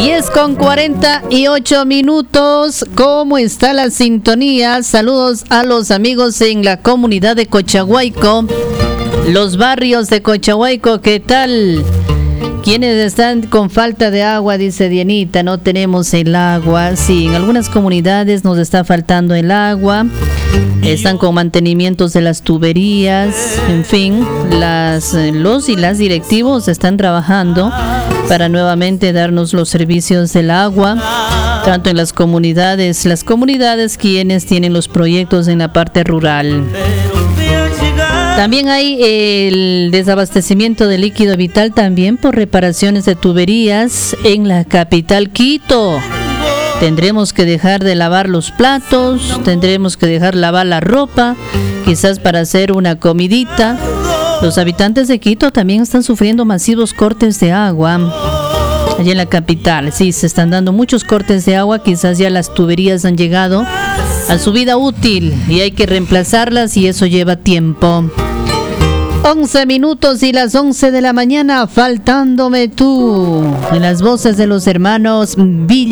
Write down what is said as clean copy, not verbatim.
10:48. ¿Cómo está la sintonía? Saludos a los amigos en la comunidad de Cochahuayco, los barrios de Cochahuayco. ¿Qué tal? Quienes están con falta de agua, dice Dianita, no tenemos el agua. Sí, en algunas comunidades nos está faltando el agua. Están con mantenimientos de las tuberías. En fin, los y las directivos están trabajando para nuevamente darnos los servicios del agua, tanto en las comunidades quienes tienen los proyectos en la parte rural. También hay el desabastecimiento de líquido vital también por reparaciones de tuberías en la capital Quito. Tendremos que dejar de lavar los platos, tendremos que dejar lavar la ropa, quizás para hacer una comidita. Los habitantes de Quito también están sufriendo masivos cortes de agua. Allí en la capital, sí, se están dando muchos cortes de agua, quizás ya las tuberías han llegado a su vida útil y hay que reemplazarlas y eso lleva tiempo. 11 minutos y las 11 de la mañana, faltándome tú, en las voces de los hermanos Villa.